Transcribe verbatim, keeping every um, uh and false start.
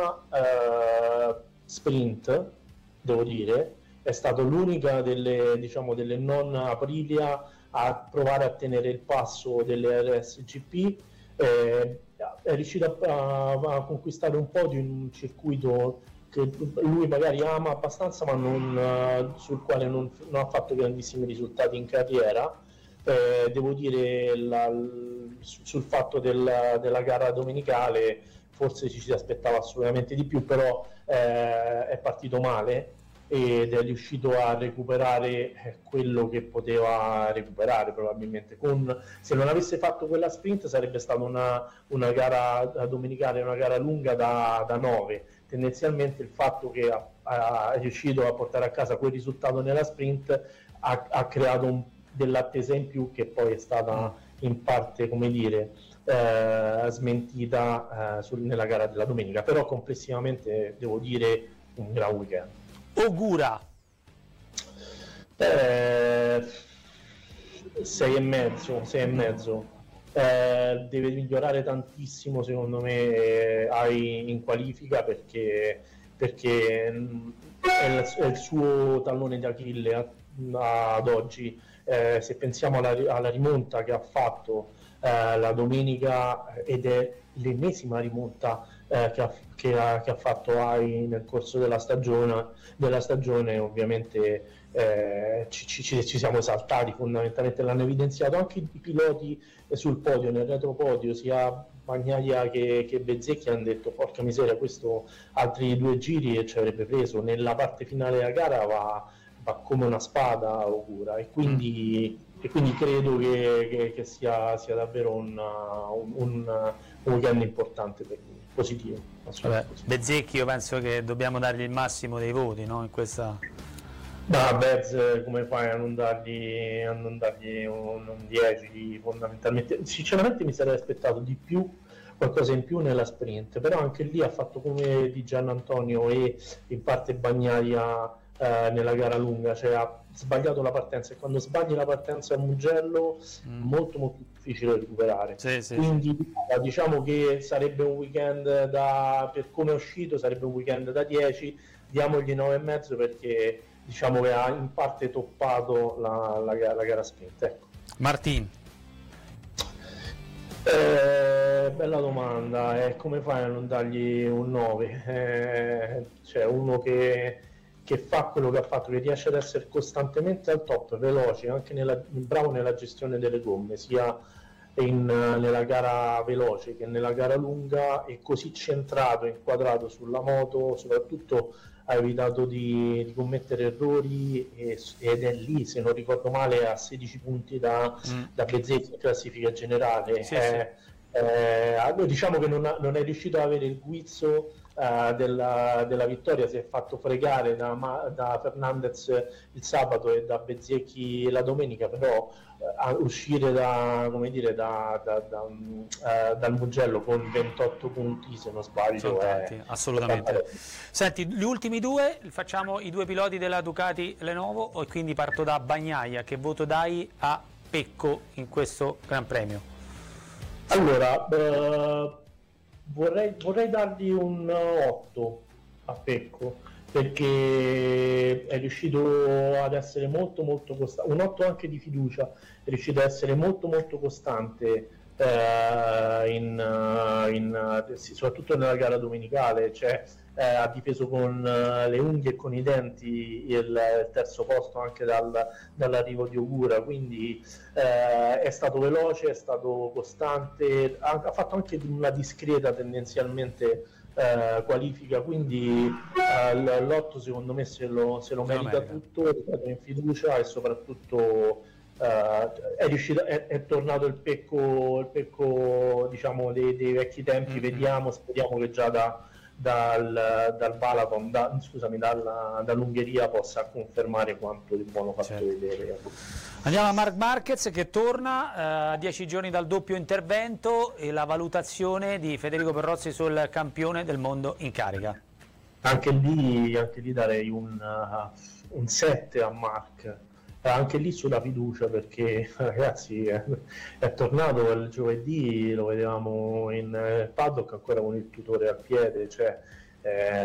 prima eh, sprint, devo dire, è stato l'unica delle, diciamo, delle non Aprilia a provare a tenere il passo delle R S G P, eh, è riuscito a, a, a conquistare un podio in un circuito che lui magari ama abbastanza, ma non, sul quale non, non ha fatto grandissimi risultati in carriera. Eh, devo dire la, sul fatto del, della gara domenicale forse ci si aspettava assolutamente di più, però eh, è partito male ed è riuscito a recuperare quello che poteva recuperare probabilmente. Con, se non avesse fatto quella sprint sarebbe stata una, una gara domenicale, una gara lunga da, da nove. Tendenzialmente il fatto che ha, ha riuscito a portare a casa quel risultato nella sprint ha, ha creato un, dell'attesa in più che poi è stata in parte, come dire, eh, smentita eh, sul, nella gara della domenica, però complessivamente devo dire un gran weekend. Ogura eh, sei e mezzo, sei e mezzo. Eh, deve migliorare tantissimo secondo me ai, in qualifica perché, perché è, il, è il suo tallone di Achille ad, ad oggi. Eh, se pensiamo alla, alla rimonta che ha fatto eh, la domenica, ed è l'ennesima rimonta eh, che, ha, che, ha, che ha fatto Ai nel corso della stagione, della stagione ovviamente eh, ci, ci, ci siamo esaltati, fondamentalmente l'hanno evidenziato anche i piloti sul podio, nel retropodio, sia Bagnaia che, che Bezzecchi hanno detto porca miseria, questo altri due giri e ci avrebbe preso. Nella parte finale della gara va, va come una spada Ogura, e quindi, mm. e quindi credo che, che, che sia, sia davvero un, un, un, un weekend importante per lui, positivo. Vabbè, Bezzecchi io penso che dobbiamo dargli il massimo dei voti, no? In questa... Da Bez, come fai a non dargli, a non dargli un, un dieci fondamentalmente? Sinceramente mi sarei aspettato di più, qualcosa in più nella sprint, però anche lì ha fatto come di Giannantonio e in parte Bagnaia eh, nella gara lunga, cioè ha sbagliato la partenza, e quando sbagli la partenza a Mugello mm. molto molto difficile recuperare. Sì, sì, quindi sì. diciamo che sarebbe un weekend da, per come è uscito sarebbe un weekend da dieci, diamogli nove e mezzo perché diciamo che ha in parte toppato la, la, la gara sprint. Ecco. Martin. Eh, bella domanda, eh, come fai a non dargli un nove? Eh, cioè uno che, che fa quello che ha fatto, che riesce ad essere costantemente al top, veloce, anche nella, bravo nella gestione delle gomme, sia in, nella gara veloce che nella gara lunga, e così centrato, inquadrato sulla moto, soprattutto ha evitato di, di commettere errori, e, ed è lì, se non ricordo male, a sedici punti da, mm. da Bezzecchi in classifica generale. Sì, eh, sì. Eh, diciamo che non, ha, non è riuscito ad avere il guizzo uh, della, della vittoria, si è fatto fregare da, da Fernandez il sabato e da Bezzecchi la domenica, però uh, a uscire da, come dire, da, da, da, uh, dal Mugello con ventotto punti, se non sbaglio, tanti, è, assolutamente. È Senti, gli ultimi due facciamo i due piloti della Ducati Lenovo, e quindi parto da Bagnaia. Che voto dai a Pecco in questo Gran Premio? Allora, eh, vorrei, vorrei dargli un otto a Pecco, perché è riuscito ad essere molto molto costante, un otto anche di fiducia, è riuscito ad essere molto molto costante eh, in, in, soprattutto nella gara domenicale, cioè eh, ha difeso con uh, le unghie e con i denti il, il terzo posto anche dal, dall'arrivo di Ogura, quindi eh, è stato veloce, è stato costante, ha, ha fatto anche una discreta tendenzialmente eh, qualifica, quindi eh, l'otto secondo me se lo, se lo merita tutto, è in fiducia, e soprattutto Uh, è riuscito, è, è tornato il Pecco, il Pecco diciamo dei, dei vecchi tempi. Mm-hmm. Vediamo, speriamo che già da, dal, dal Balaton, da, scusami, dalla, dall'Ungheria possa confermare quanto di buono fatto certo. vedere. Andiamo a Marc Marquez che torna a uh, dieci giorni dal doppio intervento, e la valutazione di Federico Perrozzi sul campione del mondo in carica. Anche lì, anche lì darei un, uh, un sette a Marc. Anche lì sulla fiducia, perché ragazzi è, è tornato il giovedì, lo vedevamo in eh, paddock ancora con il tutore al piede, cioè eh,